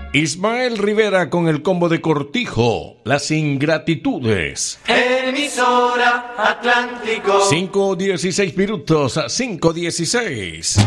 Ismael Rivera con el combo de Cortijo, Las Ingratitudes. Emisora Atlántico. 5:16 minutos, 5:16.